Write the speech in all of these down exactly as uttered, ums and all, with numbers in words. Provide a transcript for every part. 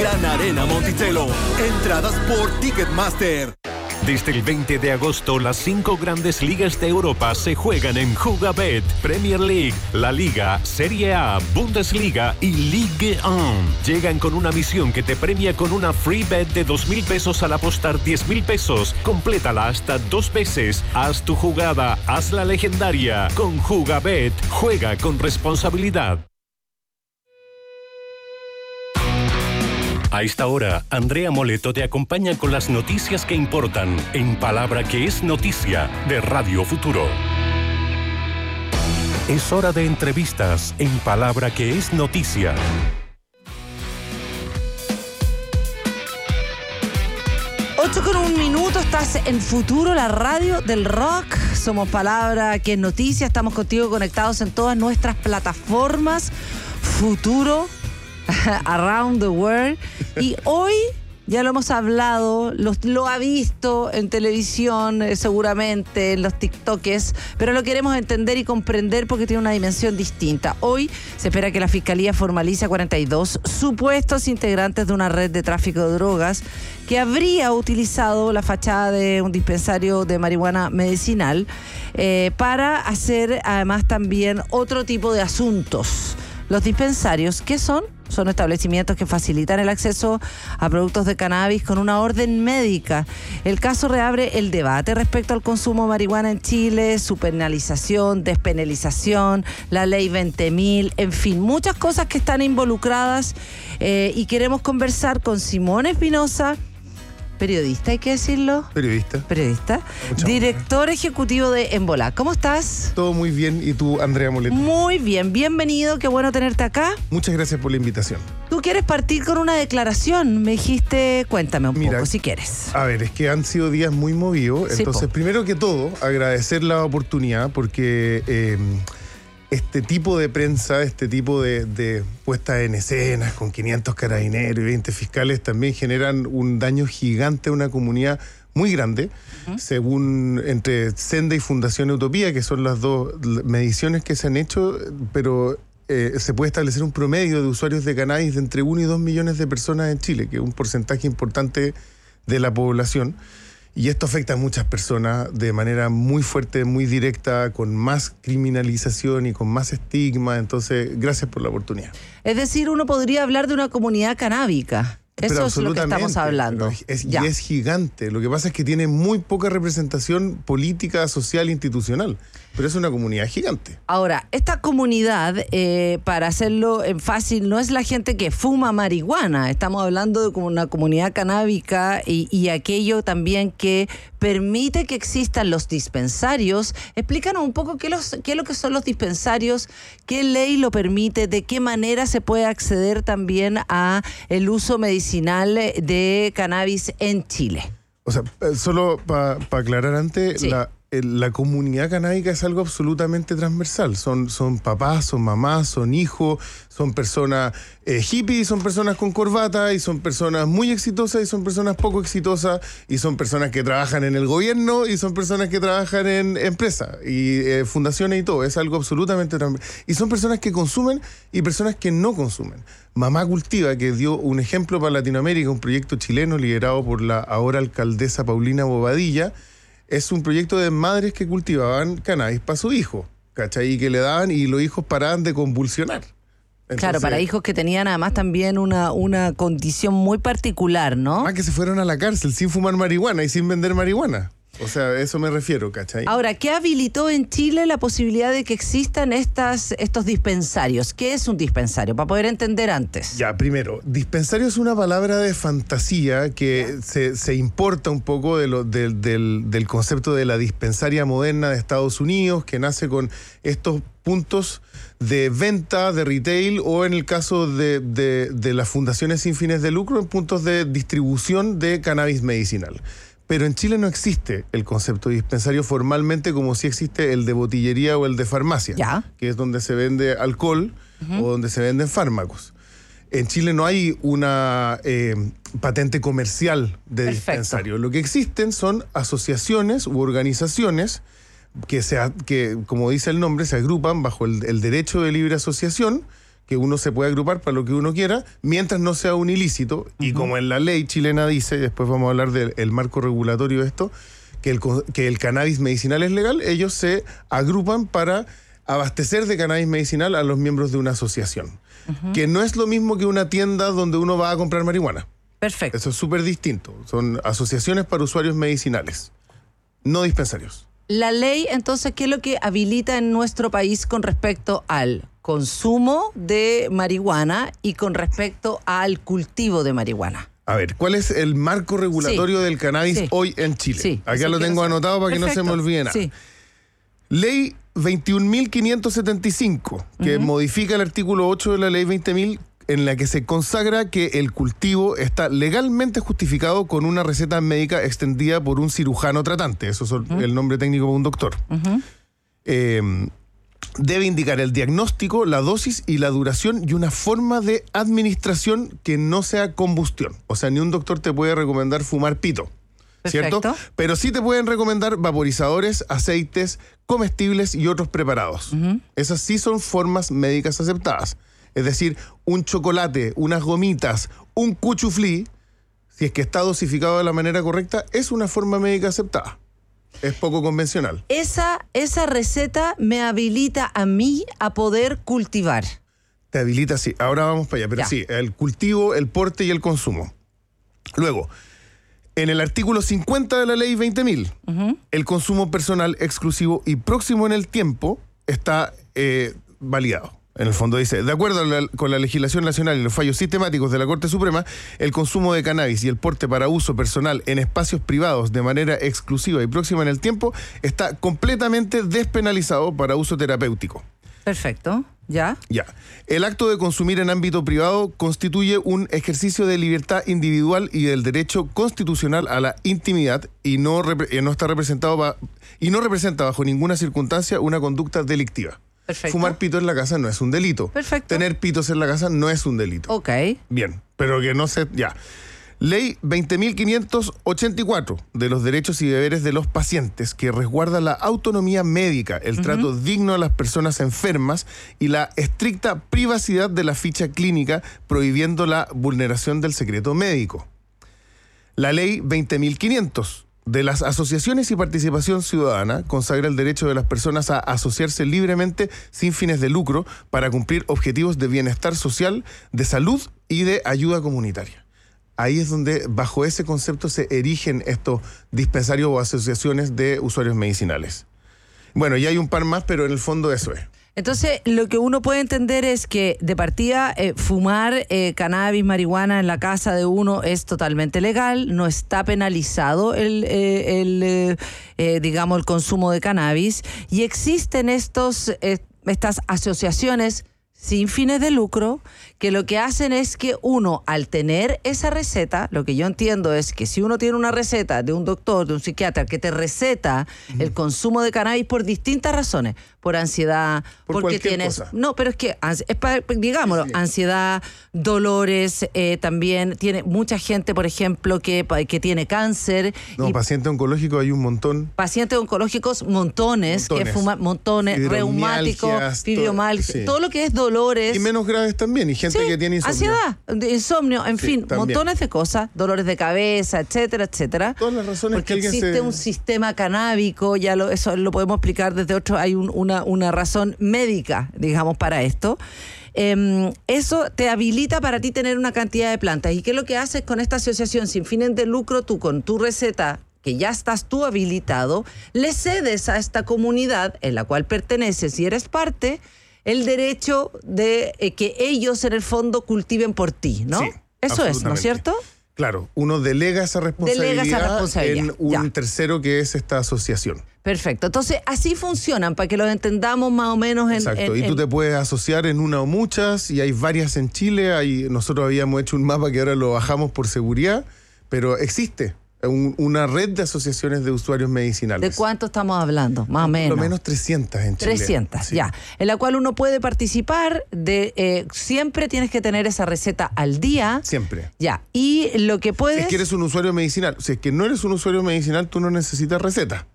Gran Arena Monticello. Entradas por Ticketmaster. Desde el veinte de agosto, las cinco grandes ligas de Europa se juegan en Jugabet, Premier League, La Liga, Serie A, Bundesliga y Ligue uno. Llegan con una misión que te premia con una free bet de dos mil pesos al apostar diez mil pesos. Complétala hasta dos veces. Haz tu jugada, hazla legendaria. Con Jugabet, juega con responsabilidad. A esta hora, Andrea Moleto te acompaña con las noticias que importan en Palabra que es Noticia de Radio Futuro. Es hora de entrevistas en Palabra que es Noticia. ocho con un minuto, estás en Futuro, la radio del rock. Somos Palabra que es Noticia, estamos contigo conectados en todas nuestras plataformas. Futuro Around the World. Y hoy, ya lo hemos hablado, lo, lo ha visto en televisión, eh, seguramente, en los TikToks, pero lo queremos entender y comprender porque tiene una dimensión distinta. Hoy se espera que la Fiscalía formalice a cuarenta y dos supuestos integrantes de una red de tráfico de drogas que habría utilizado la fachada de un dispensario de marihuana medicinal eh, para hacer además también otro tipo de asuntos. Los dispensarios, ¿qué son? Son establecimientos que facilitan el acceso a productos de cannabis con una orden médica. El caso reabre el debate respecto al consumo de marihuana en Chile, su penalización, despenalización, la ley veinte mil, en fin, muchas cosas que están involucradas eh, y queremos conversar con Simón Espinosa, periodista, hay que decirlo. Periodista. Periodista. Mucha Director honra. Ejecutivo de Embolá. ¿Cómo estás? Todo muy bien. ¿Y tú, Andrea Moleto? Muy bien. Bienvenido. Qué bueno tenerte acá. Muchas gracias por la invitación. Tú quieres partir con una declaración. Me dijiste, cuéntame un Mira, poco, si quieres. A ver, es que han sido días muy movidos. Sí, entonces, po. primero que todo, agradecer la oportunidad porque eh, este tipo de prensa, este tipo de, de puestas en escenas con quinientos carabineros y veinte fiscales también generan un daño gigante a una comunidad muy grande, uh-huh. según entre Senda y Fundación Utopía, que son las dos mediciones que se han hecho, pero eh, se puede establecer un promedio de usuarios de cannabis de entre uno y dos millones de personas en Chile, que es un porcentaje importante de la población. Y esto afecta a muchas personas de manera muy fuerte, muy directa, con más criminalización y con más estigma. Entonces, gracias por la oportunidad. Es decir, uno podría hablar de una comunidad canábica. Eso es lo que estamos hablando. Es, y es gigante. Lo que pasa es que tiene muy poca representación política, social, institucional. Pero es una comunidad gigante. Ahora, esta comunidad, eh, para hacerlo en fácil, no es la gente que fuma marihuana. Estamos hablando de como una comunidad canábica y, y aquello también que permite que existan los dispensarios. Explícanos un poco qué, los, qué es lo que son los dispensarios, qué ley lo permite, de qué manera se puede acceder también a el uso medicinal de cannabis en Chile. O sea, solo para pa aclarar antes, sí. la... La comunidad canábica es algo absolutamente transversal. Son, son papás, son mamás, son hijos, son personas eh, hippies, son personas con corbata, y son personas muy exitosas y son personas poco exitosas, y son personas que trabajan en el gobierno y son personas que trabajan en empresas y eh, fundaciones y todo. Es algo absolutamente transversal. Y son personas que consumen y personas que no consumen. Mamá Cultiva, que dio un ejemplo para Latinoamérica, un proyecto chileno liderado por la ahora alcaldesa Paulina Bobadilla. Es un proyecto de madres que cultivaban cannabis para su hijo, ¿cachai? Y que le daban y los hijos paraban de convulsionar. Entonces, claro, para hijos que tenían además también una, una condición muy particular, ¿no? Ah, que se fueron a la cárcel sin fumar marihuana y sin vender marihuana. O sea, a eso me refiero, ¿cachai? Ahora, ¿qué habilitó en Chile la posibilidad de que existan estas, estos dispensarios? ¿Qué es un dispensario? Para poder entender antes. Ya, primero, dispensario es una palabra de fantasía que se, se importa un poco de lo, de, del, del concepto de la dispensaria moderna de Estados Unidos, que nace con estos puntos de venta, de retail, o en el caso de, de, de las fundaciones sin fines de lucro, en puntos de distribución de cannabis medicinal. Pero en Chile no existe el concepto de dispensario formalmente como si existe el de botillería o el de farmacia, ¿ya? Que es donde se vende alcohol uh-huh. o donde se venden fármacos. En Chile no hay una eh, patente comercial de Perfecto. dispensario. Lo que existen son asociaciones u organizaciones que, se, que como dice el nombre, se agrupan bajo el, el derecho de libre asociación, que uno se puede agrupar para lo que uno quiera, mientras no sea un ilícito, uh-huh. y como en la ley chilena dice, y después vamos a hablar del el marco regulatorio de esto, que el, que el cannabis medicinal es legal, ellos se agrupan para abastecer de cannabis medicinal a los miembros de una asociación, uh-huh. que no es lo mismo que una tienda donde uno va a comprar marihuana. Perfecto. Eso es súper distinto. Son asociaciones para usuarios medicinales, no dispensarios. La ley, entonces, ¿qué es lo que habilita en nuestro país con respecto al consumo de marihuana y con respecto al cultivo de marihuana? A ver, ¿cuál es el marco regulatorio sí. del cannabis sí. hoy en Chile? Sí, Acá lo tengo anotado para Perfecto. que no se me olvide nada. Sí. Ley veintiún mil quinientos setenta y cinco, que uh-huh. modifica el artículo ocho de la ley veinte mil, en la que se consagra que el cultivo está legalmente justificado con una receta médica extendida por un cirujano tratante. Eso es uh-huh. el nombre técnico de un doctor. Uh-huh. Eh, debe indicar el diagnóstico, la dosis y la duración y una forma de administración que no sea combustión. O sea, ni un doctor te puede recomendar fumar pito. ¿Cierto? Perfecto. Pero sí te pueden recomendar vaporizadores, aceites, comestibles y otros preparados. Uh-huh. Esas sí son formas médicas aceptadas. Es decir, un chocolate, unas gomitas, un cuchuflí, si es que está dosificado de la manera correcta, es una forma médica aceptada. Es poco convencional. Esa, esa receta me habilita a mí a poder cultivar. Te habilita, sí. Ahora vamos para allá. Pero ya. sí, el cultivo, el porte y el consumo. Luego, en el artículo cincuenta de la ley veinte mil, uh-huh. el consumo personal exclusivo y próximo en el tiempo está eh, validado. En el fondo dice, de acuerdo la, con la legislación nacional y los fallos sistemáticos de la Corte Suprema, el consumo de cannabis y el porte para uso personal en espacios privados de manera exclusiva y próxima en el tiempo está completamente despenalizado para uso terapéutico. Perfecto. ¿Ya? Ya. El acto de consumir en ámbito privado constituye un ejercicio de libertad individual y del derecho constitucional a la intimidad y no, repre- no está representado ba- y no representa bajo ninguna circunstancia una conducta delictiva. Perfecto. Fumar pito en la casa no es un delito. Perfecto. Tener pitos en la casa no es un delito. Ok. Bien, pero que no se... Ya. Ley veinte mil quinientos ochenta y cuatro de los derechos y deberes de los pacientes, que resguarda la autonomía médica, el uh-huh. trato digno a las personas enfermas y la estricta privacidad de la ficha clínica, prohibiendo la vulneración del secreto médico. La Ley veinte mil quinientos de las asociaciones y participación ciudadana consagra el derecho de las personas a asociarse libremente sin fines de lucro para cumplir objetivos de bienestar social, de salud y de ayuda comunitaria. Ahí es donde, bajo ese concepto, se erigen estos dispensarios o asociaciones de usuarios medicinales. Bueno, y hay un par más, pero en el fondo eso es. Entonces, lo que uno puede entender es que, de partida, eh, fumar eh, cannabis, marihuana en la casa de uno es totalmente legal, no está penalizado el, eh, el eh, eh, digamos, el consumo de cannabis, y existen estos, eh, estas asociaciones sin fines de lucro, que lo que hacen es que uno, al tener esa receta, lo que yo entiendo es que si uno tiene una receta de un doctor, de un psiquiatra, que te receta uh-huh. el consumo de cannabis por distintas razones, por ansiedad, por porque tienes... Cosa. No, pero es que, es para, digámoslo, sí, sí. ansiedad, dolores, eh, también tiene mucha gente, por ejemplo, que, que tiene cáncer. No, pacientes oncológicos hay un montón. Pacientes oncológicos, montones, montones. que fuman, montones, reumáticos, fibromialgia, sí. todo lo que es dolores. Y menos graves también, y gente sí, que tiene insomnio. Ansiedad, insomnio, en sí, fin, también. montones de cosas, dolores de cabeza, etcétera, etcétera. Todas las razones porque que alguien existe se... un sistema canábico, ya lo, eso lo podemos explicar desde otro, hay un, una, una razón médica, digamos, para esto. Eh, eso te habilita para ti tener una cantidad de plantas. ¿Y qué es lo que haces con esta asociación sin fines de lucro? Tú con tu receta, que ya estás tú habilitado, le cedes a esta comunidad en la cual perteneces y eres parte, el derecho de eh, que ellos en el fondo cultiven por ti, ¿no? Sí, eso es, ¿no es cierto? Claro, uno delega esa responsabilidad, delega esa responsabilidad. en un ya. tercero que es esta asociación. Perfecto. Entonces, así funcionan, para que los entendamos más o menos en... Exacto, en, y tú en... te puedes asociar en una o muchas, y hay varias en Chile. Hay, nosotros habíamos hecho un mapa que ahora lo bajamos por seguridad, pero existe un, una red de asociaciones de usuarios medicinales. ¿De cuánto estamos hablando? Más o menos. Por lo menos trescientas en Chile. trescientas, sí. ya. En la cual uno puede participar de... Eh, siempre tienes que tener esa receta al día. Siempre. Ya. Y lo que puedes... Si es que eres un usuario medicinal. Si es que no eres un usuario medicinal, tú no necesitas receta.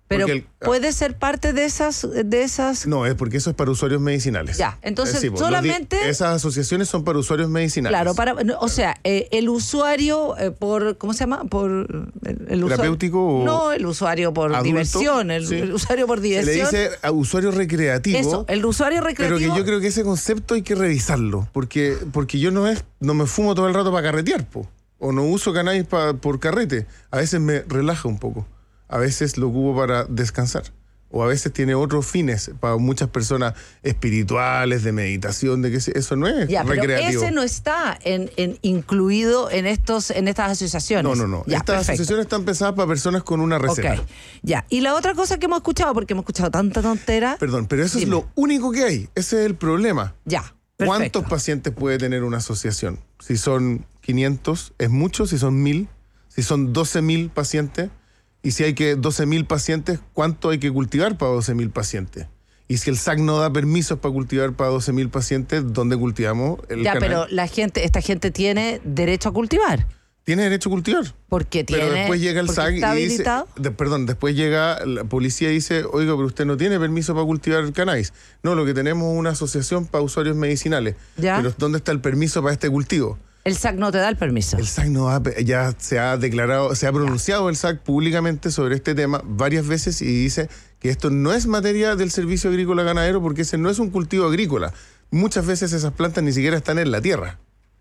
Pero el, puede ser parte de esas, de esas. No, es porque eso es para usuarios medicinales. Ya, entonces es decir, solamente. Di, esas asociaciones son para usuarios medicinales. Claro, para, o sea, eh, el usuario eh, por, ¿cómo se llama? Por el, el terapéutico usuario, o no, el usuario por adulto, diversión, el, sí. el usuario por diversión. Se le dice a usuario recreativo. Eso, el usuario recreativo. Pero que yo creo que ese concepto hay que revisarlo, porque porque yo no es no me fumo todo el rato para carretear, po, o no uso cannabis pa, por carrete. A veces me relaja un poco. A veces lo ocupo para descansar. O a veces tiene otros fines para muchas personas espirituales, de meditación, de que eso no es ya, recreativo. Pero ese no está en, en, incluido en estos en estas asociaciones. No, no, no. Ya, estas perfecto. asociaciones están pensadas para personas con una receta. Ok, ya. Y la otra cosa que hemos escuchado, porque hemos escuchado tanta tontera. Perdón, pero eso Dime. es lo único que hay. Ese es el problema. Ya, perfecto. ¿Cuántos pacientes puede tener una asociación? Si son quinientos, ¿es mucho? Si son mil, si son doce mil pacientes, y si hay que doce mil pacientes, ¿cuánto hay que cultivar para doce mil pacientes? Y si el S A C no da permisos para cultivar para doce mil pacientes, ¿dónde cultivamos el Ya, cannabis? pero la gente, esta gente tiene derecho a cultivar. Tiene derecho a cultivar. Porque tiene. Pero después llega el porque S A C está y dice, habilitado. de, perdón, después llega la policía y dice, oiga, pero usted no tiene permiso para cultivar cannabis. No, lo que tenemos es una asociación para usuarios medicinales. ¿Ya? Pero ¿dónde está el permiso para este cultivo? El S A C no te da el permiso. El S A C no ha, ya se ha declarado, se ha pronunciado el S A C públicamente sobre este tema varias veces y dice que esto no es materia del servicio agrícola ganadero porque ese no es un cultivo agrícola. Muchas veces esas plantas ni siquiera están en la tierra.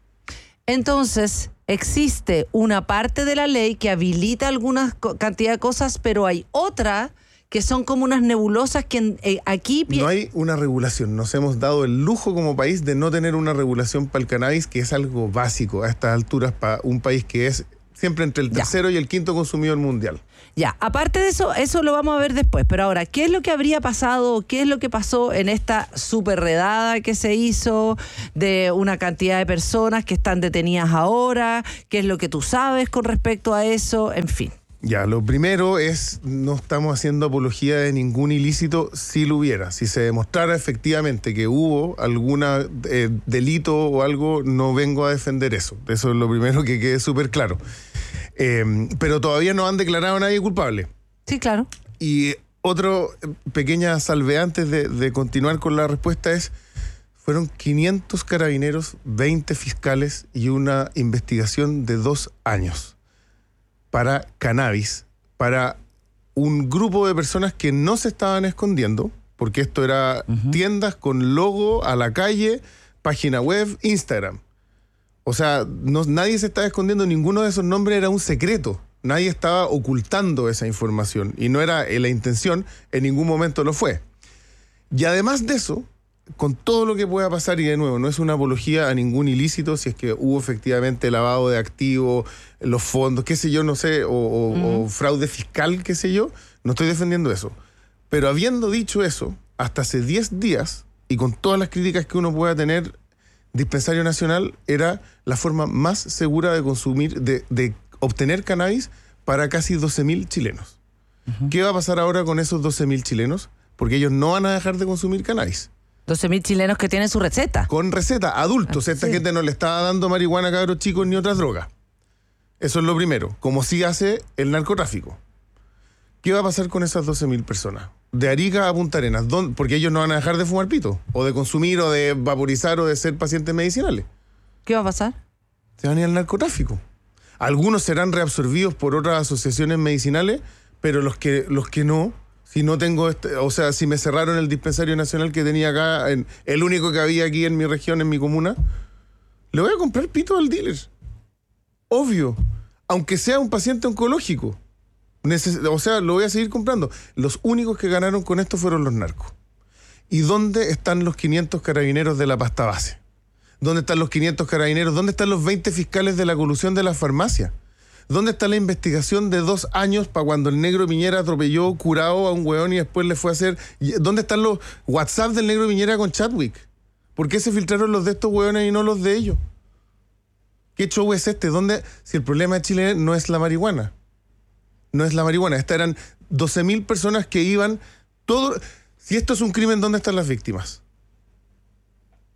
Entonces, existe una parte de la ley que habilita alguna co- cantidad de cosas, pero hay otra que son como unas nebulosas que en- eh, aquí... pi- No hay una regulación. Nos hemos dado el lujo como país de no tener una regulación para el cannabis, que es algo básico a estas alturas para un país que es siempre entre el Ya. tercero y el quinto consumidor mundial. Ya, aparte de eso, eso lo vamos a ver después. Pero ahora, ¿qué es lo que habría pasado? ¿Qué es lo que pasó en esta super redada que se hizo de una cantidad de personas que están detenidas ahora? ¿Qué es lo que tú sabes con respecto a eso? En fin. Ya, lo primero es, no estamos haciendo apología de ningún ilícito si lo hubiera. Si se demostrara efectivamente que hubo algún eh, delito o algo, no vengo a defender eso. Eso es lo primero que quede súper claro. Eh, pero todavía no han declarado a nadie culpable. Sí, claro. Y otro pequeña salve antes de, de continuar con la respuesta es, fueron quinientos carabineros, veinte fiscales y una investigación de dos años para cannabis, para un grupo de personas que no se estaban escondiendo, porque esto era uh-huh. tiendas con logo a la calle, página web, Instagram. O sea, no, nadie se estaba escondiendo, ninguno de esos nombres era un secreto. Nadie estaba ocultando esa información y no era la intención, en ningún momento lo fue. Y además de eso, con todo lo que pueda pasar, y de nuevo, no es una apología a ningún ilícito, si es que hubo efectivamente lavado de activos, los fondos, qué sé yo, no sé, o, o, uh-huh. o fraude fiscal, qué sé yo, no estoy defendiendo eso. Pero habiendo dicho eso, hasta hace diez días, y con todas las críticas que uno pueda tener, Dispensario Nacional era la forma más segura de consumir, de, de obtener cannabis para casi doce mil chilenos. Uh-huh. ¿Qué va a pasar ahora con esos doce mil chilenos? Porque ellos no van a dejar de consumir cannabis. doce mil chilenos que tienen su receta. Con receta, adultos. Ah, Esta sí. gente no le estaba dando marihuana a cabros chicos ni otras drogas. Eso es lo primero, como sí hace el narcotráfico. ¿Qué va a pasar con esas doce mil personas? De Arica a Punta Arenas, ¿dónde? Porque ellos no van a dejar de fumar pito, o de consumir, o de vaporizar, o de ser pacientes medicinales. ¿Qué va a pasar? Se van a ir al narcotráfico. Algunos serán reabsorbidos por otras asociaciones medicinales, pero los que, los que no... Si no tengo, este, o sea, si me cerraron el dispensario nacional que tenía acá, en, el único que había aquí en mi región, en mi comuna, le voy a comprar pito al dealer. Obvio. Aunque sea un paciente oncológico. Neces- o sea, lo voy a seguir comprando. Los únicos que ganaron con esto fueron los narcos. ¿Y dónde están los quinientos carabineros de la pasta base? ¿Dónde están los quinientos carabineros? ¿Dónde están los veinte fiscales de la colusión de la farmacia? ¿Dónde está la investigación de dos años para cuando el negro Piñera atropelló curado a un hueón y después le fue a hacer... ¿Dónde están los WhatsApp del negro Piñera con Chadwick? ¿Por qué se filtraron los de estos hueones y no los de ellos? ¿Qué show es este? ¿Dónde? Si el problema de Chile no es la marihuana. No es la marihuana. Estas eran doce mil personas que iban... todo. Si esto es un crimen, ¿dónde están las víctimas?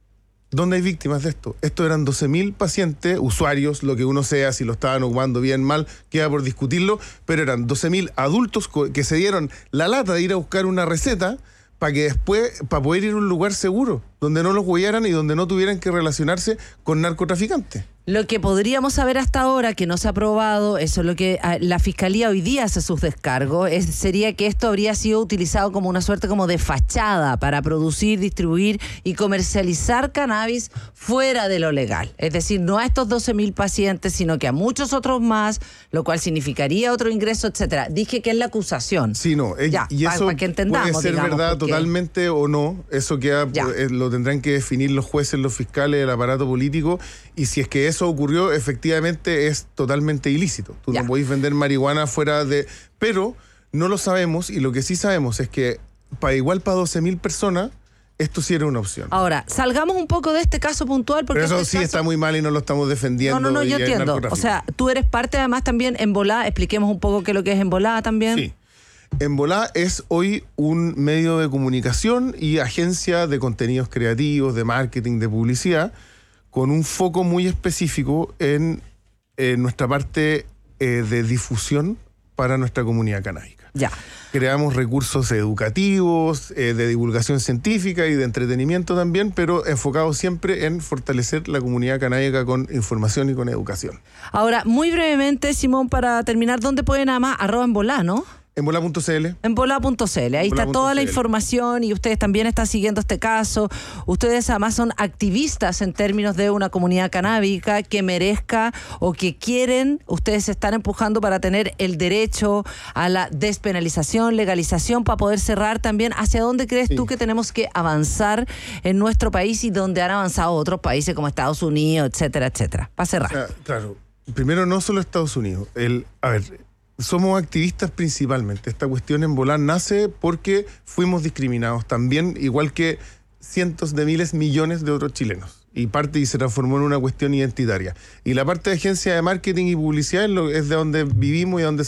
¿Dónde hay víctimas de esto? Estos eran doce mil pacientes, usuarios, lo que uno sea, si lo estaban ocupando bien, mal, queda por discutirlo, pero eran doce mil adultos que se dieron la lata de ir a buscar una receta para que después, para poder ir a un lugar seguro, donde no los huellaran y donde no tuvieran que relacionarse con narcotraficantes. Lo que podríamos saber hasta ahora, que no se ha aprobado, eso es lo que la Fiscalía hoy día hace sus descargos, es, sería que esto habría sido utilizado como una suerte como de fachada para producir, distribuir y comercializar cannabis fuera de lo legal. Es decir, no a estos doce mil pacientes, sino que a muchos otros más, lo cual significaría otro ingreso, etcétera. Dije que es la acusación. Sí, no. Es, ya, y eso para que entendamos, puede ser digamos, verdad porque... totalmente o no. Eso queda, eh, lo tendrán que definir los jueces, los fiscales, el aparato político. Y si es que eso ocurrió, efectivamente es totalmente ilícito. Tú ya. no podés vender marihuana fuera de... Pero no lo sabemos, y lo que sí sabemos es que para igual para doce mil personas, esto sí era una opción. Ahora, salgamos un poco de este caso puntual. Porque Pero eso este sí caso... está muy mal y no lo estamos defendiendo. No, no, no, yo entiendo. O sea, tú eres parte además también en Volá. Expliquemos un poco qué es lo que es en Volá también. Sí. En Volá es hoy un medio de comunicación y agencia de contenidos creativos, de marketing, de publicidad, con un foco muy específico en, en nuestra parte eh, de difusión para nuestra comunidad canábica. Ya. Creamos recursos educativos, eh, de divulgación científica y de entretenimiento también, pero enfocados siempre en fortalecer la comunidad canábica con información y con educación. Ahora, muy brevemente, Simón, para terminar, ¿dónde pueden nada más? Arroba en Volá, ¿no? En volá punto c l. En volá punto c l. Ahí está toda la información y ustedes también están siguiendo este caso. Ustedes además son activistas en términos de una comunidad canábica que merezca o que quieren. Ustedes se están empujando para tener el derecho a la despenalización, legalización, para poder cerrar también. ¿Hacia dónde crees sí. tú que tenemos que avanzar en nuestro país y donde han avanzado otros países como Estados Unidos, etcétera, etcétera? Para cerrar. O sea, claro, primero no solo Estados Unidos. El, a ver... Somos activistas principalmente. Esta cuestión en Volá nace porque fuimos discriminados también, igual que cientos de miles, millones de otros chilenos. Y parte y se transformó en una cuestión identitaria. Y la parte de agencia de marketing y publicidad es, lo, es de donde vivimos y donde